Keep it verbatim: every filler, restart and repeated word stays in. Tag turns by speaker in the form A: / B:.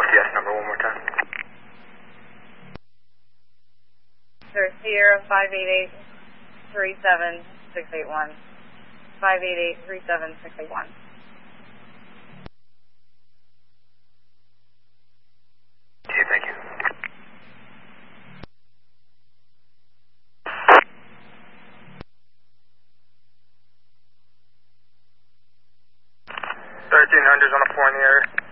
A: Yes, number one more time.
B: Sir, Sierra five eight eight three seven six eight one. five eight eight three seven six eight one.
A: Okay, thank you. thirteen hundred's on a four in the area.